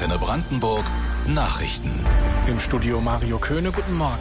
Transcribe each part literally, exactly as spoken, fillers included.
Antenne Brandenburg Nachrichten. Im Studio Mario Köhne, guten Morgen.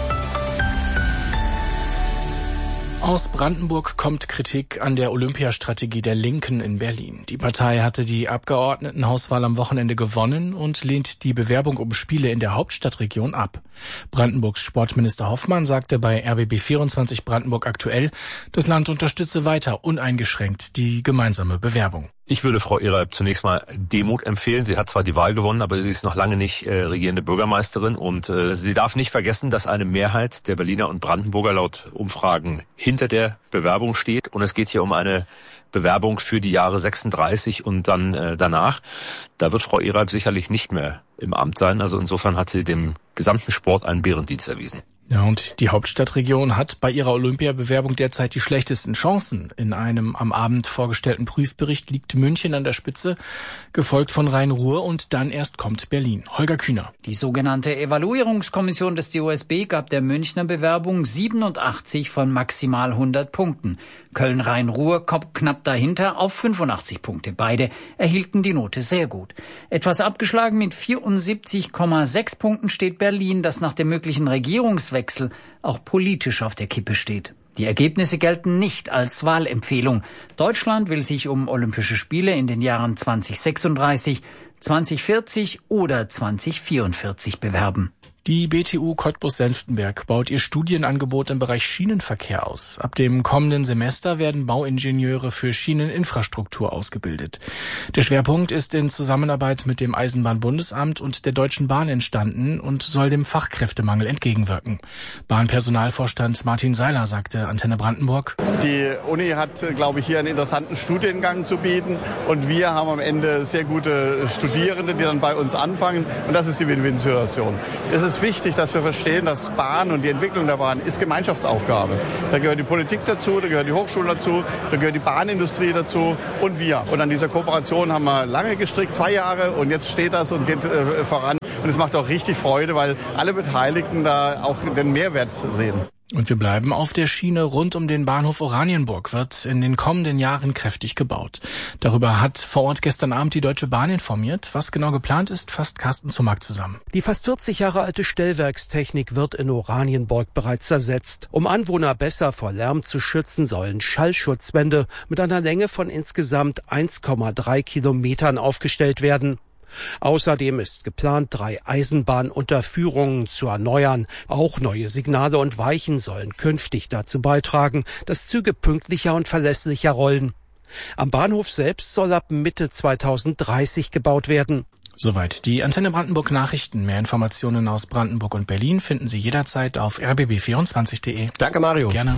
Aus Brandenburg kommt Kritik an der Olympiastrategie der Linken in Berlin. Die Partei hatte die Abgeordnetenhauswahl am Wochenende gewonnen und lehnt die Bewerbung um Spiele in der Hauptstadtregion ab. Brandenburgs Sportminister Hoffmann sagte bei R B B vierundzwanzig Brandenburg aktuell, das Land unterstütze weiter uneingeschränkt die gemeinsame Bewerbung. Ich würde Frau Ehreib zunächst mal Demut empfehlen. Sie hat zwar die Wahl gewonnen, aber sie ist noch lange nicht äh, regierende Bürgermeisterin. Und äh, sie darf nicht vergessen, dass eine Mehrheit der Berliner und Brandenburger laut Umfragen hinter der Bewerbung steht. Und es geht hier um eine Bewerbung für die Jahre sechsunddreißig und dann äh, danach. Da wird Frau Ehreib sicherlich nicht mehr im Amt sein. Also insofern hat sie dem gesamten Sport einen Bärendienst erwiesen. Ja, und die Hauptstadtregion hat bei ihrer Olympiabewerbung derzeit die schlechtesten Chancen. In einem am Abend vorgestellten Prüfbericht liegt München an der Spitze, gefolgt von Rhein-Ruhr und dann erst kommt Berlin. Holger Kühner. Die sogenannte Evaluierungskommission des D O S B gab der Münchner Bewerbung siebenundachtzig von maximal hundert Punkten. Köln-Rhein-Ruhr kommt knapp dahinter auf fünfundachtzig Punkte. Beide erhielten die Note sehr gut. Etwas abgeschlagen mit vierundsiebzig Komma sechs Punkten steht Berlin, das nach dem möglichen Regierungswechsel auch politisch auf der Kippe steht. Die Ergebnisse gelten nicht als Wahlempfehlung. Deutschland will sich um Olympische Spiele in den Jahren zwanzig sechsunddreißig, zwanzig vierzig oder zwanzig vierundvierzig bewerben. Die B T U Cottbus-Senftenberg baut ihr Studienangebot im Bereich Schienenverkehr aus. Ab dem kommenden Semester werden Bauingenieure für Schieneninfrastruktur ausgebildet. Der Schwerpunkt ist in Zusammenarbeit mit dem Eisenbahnbundesamt und der Deutschen Bahn entstanden und soll dem Fachkräftemangel entgegenwirken. Bahnpersonalvorstand Martin Seiler sagte Antenne Brandenburg: Die Uni hat, glaube ich, hier einen interessanten Studiengang zu bieten und wir haben am Ende sehr gute Studierende, die dann bei uns anfangen, und das ist die Win-Win-Situation. Es ist wichtig, dass wir verstehen, dass Bahn und die Entwicklung der Bahn ist Gemeinschaftsaufgabe. Da gehört die Politik dazu, da gehört die Hochschule dazu, da gehört die Bahnindustrie dazu und wir. Und an dieser Kooperation haben wir lange gestrickt, zwei Jahre, und jetzt steht das und geht äh, voran. Und es macht auch richtig Freude, weil alle Beteiligten da auch den Mehrwert sehen. Und wir bleiben auf der Schiene. Rund um den Bahnhof Oranienburg wird in den kommenden Jahren kräftig gebaut. Darüber hat vor Ort gestern Abend die Deutsche Bahn informiert. Was genau geplant ist, fasst Carsten Zumack zusammen. Die fast vierzig Jahre alte Stellwerkstechnik wird in Oranienburg bereits ersetzt. Um Anwohner besser vor Lärm zu schützen, sollen Schallschutzwände mit einer Länge von insgesamt eins Komma drei Kilometern aufgestellt werden. Außerdem ist geplant, drei Eisenbahnunterführungen zu erneuern. Auch neue Signale und Weichen sollen künftig dazu beitragen, dass Züge pünktlicher und verlässlicher rollen. Am Bahnhof selbst soll ab Mitte zweitausenddreißig gebaut werden. Soweit die Antenne Brandenburg Nachrichten. Mehr Informationen aus Brandenburg und Berlin finden Sie jederzeit auf r b b vierundzwanzig punkt de. Danke, Mario. Gerne.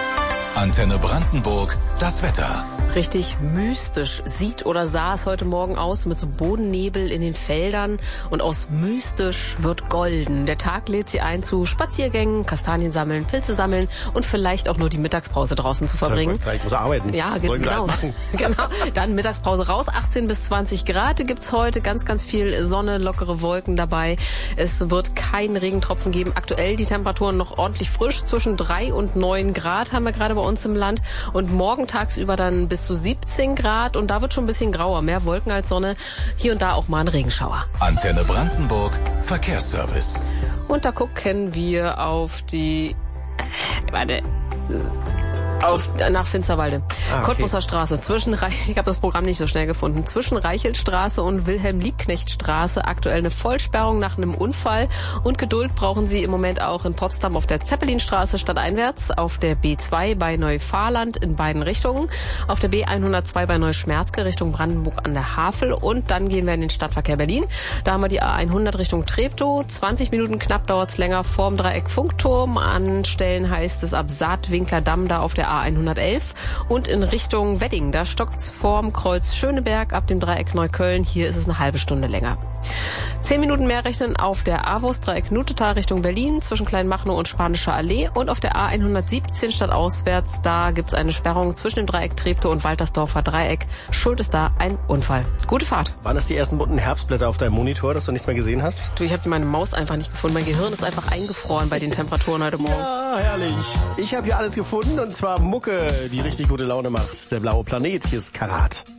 Antenne Brandenburg, das Wetter. Richtig mystisch sieht oder sah es heute Morgen aus mit so Bodennebel in den Feldern, und aus mystisch wird golden. Der Tag lädt Sie ein zu Spaziergängen, Kastanien sammeln, Pilze sammeln und vielleicht auch nur die Mittagspause draußen zu verbringen. Ich muss arbeiten. Ja, genau. genau. Dann Mittagspause raus, achtzehn bis zwanzig Grad gibt's heute, ganz, ganz viel Sonne, lockere Wolken dabei. Es wird keinen Regentropfen geben. Aktuell die Temperaturen noch ordentlich frisch, zwischen drei und neun Grad haben wir gerade bei uns im Land, und morgen tagsüber dann bis zu siebzehn Grad, und da wird schon ein bisschen grauer, mehr Wolken als Sonne, hier und da auch mal ein Regenschauer. Antenne Brandenburg, Verkehrsservice. Und da gucken wir auf die, warte, auf, nach Finsterwalde. Ah, okay. Cottbuser Straße, zwischen, ich habe das Programm nicht so schnell gefunden, zwischen Reicheltstraße und Wilhelm-Liebknecht-Straße aktuell eine Vollsperrung nach einem Unfall, und Geduld brauchen Sie im Moment auch in Potsdam auf der Zeppelinstraße stadteinwärts, auf der B zwei bei Neufahrland in beiden Richtungen, auf der B hundertzwei bei Neuschmerzke Richtung Brandenburg an der Havel, und dann gehen wir in den Stadtverkehr Berlin. Da haben wir die A hundert Richtung Treptow, zwanzig Minuten knapp dauert's länger vorm Dreieck Funkturm, an Stellen heißt es ab Saatwinkler Damm da auf der A hundertelf, und in Richtung Wedding, da stockt's vorm Kreuz Schöneberg ab dem Dreieck Neukölln, hier ist es eine halbe Stunde länger. Zehn Minuten mehr rechnen auf der A-Wurst Dreieck Nutetal Richtung Berlin zwischen Kleinmachnow und Spanischer Allee, und auf der A hundertsiebzehn stadtauswärts, da gibt's eine Sperrung zwischen dem Dreieck Treptow und Waltersdorfer Dreieck. Schuld ist da ein Unfall. Gute Fahrt. Waren das die ersten bunten Herbstblätter auf deinem Monitor, dass du nichts mehr gesehen hast? Du, ich habe meine Maus einfach nicht gefunden. Mein Gehirn ist einfach eingefroren bei den Temperaturen heute Morgen. Ja, herrlich. Ich habe hier alles gefunden, und zwar Mucke, die richtig gute Laune macht. Der blaue Planet, hier ist Karat.